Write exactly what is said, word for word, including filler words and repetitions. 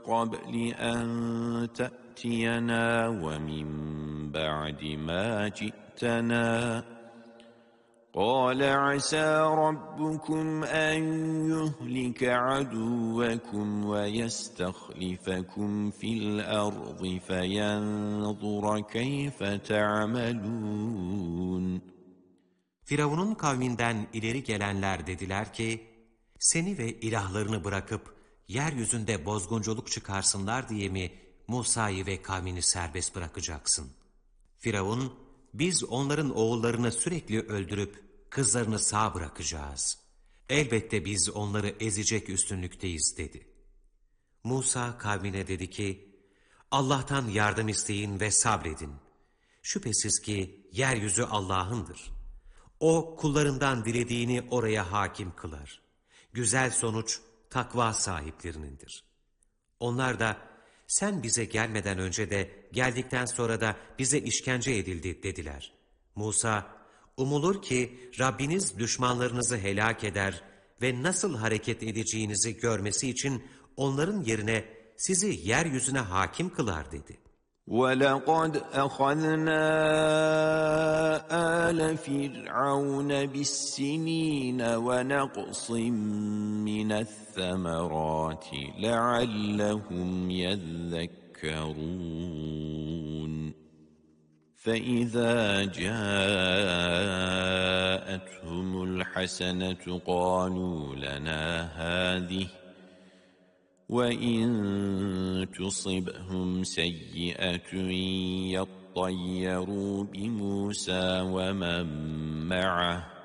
قبل أن تأتينا ومن بعد ما جئتنا قال عسى ربكم أن يهلك عدوكم ويستخلفكم في الأرض فينظر كيف تعملون. Firavun'un kavminden ileri gelenler dediler ki, seni ve ilahlarını bırakıp yeryüzünde bozgunculuk çıkarsınlar diye mi Musa'yı ve kavmini serbest bırakacaksın? Firavun, biz onların oğullarını sürekli öldürüp kızlarını sağ bırakacağız. Elbette biz onları ezecek üstünlükteyiz dedi. Musa kavmine dedi ki, Allah'tan yardım isteyin ve sabredin. Şüphesiz ki yeryüzü Allah'ındır. O kullarından dilediğini oraya hakim kılar. Güzel sonuç takva sahiplerinindir. Onlar da sen bize gelmeden önce de geldikten sonra da bize işkence edildi dediler. Musa, umulur ki Rabbiniz düşmanlarınızı helak eder ve nasıl hareket edeceğinizi görmesi için onların yerine sizi yeryüzüne hakim kılar dedi. وَلَقَدْ أَخَذْنَا آلَ فِرْعَوْنَ بِالسِّنِينَ وَنَقْصٍ مِّنَ الثَّمَرَاتِ لَعَلَّهُمْ يَذَّكَّرُونَ فَإِذَا جَاءَتْهُمُ الْحَسَنَةُ قَالُوا لَنَا هَٰذِهِ وَإِن تُصِبْهُمْ سَيِّئَةٌ يَطَّيَّرُوا بِمُوسَى وَمَن مَّعَهُ